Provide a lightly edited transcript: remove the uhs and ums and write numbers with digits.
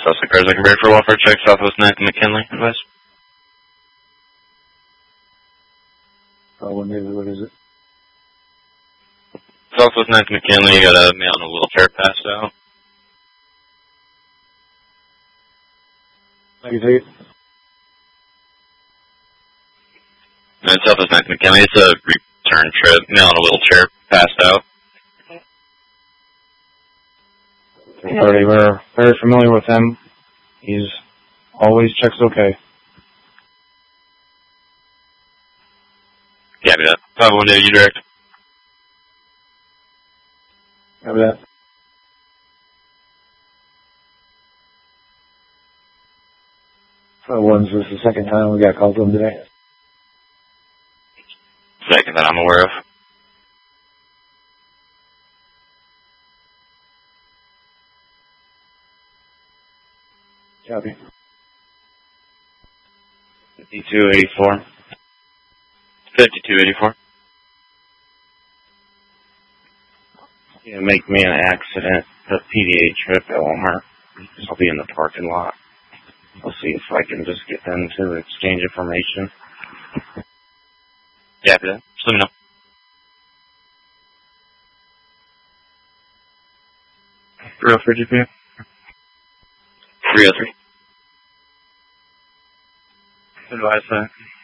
Suspect cars, I can break for welfare check, Southwest 9th and McKinley, advice. What is it? Southwest 9th and McKinley, you got a male in a wheelchair passed out. How do you take it? And Southwest 9th and McKinley, it's a return trip, male in a wheelchair passed out. We're very familiar with him. He's always checks okay. Copy that. 518, you direct. Copy that. This is the second time we got called to him today. Second that I'm aware of. Copy. 5284. 5284. Yeah, make me an accident, the PDA trip at Walmart. I'll be in the parking lot. I'll see if I can just get them to exchange information. Yeah, just let me know. 303 GP. 303. Advise that.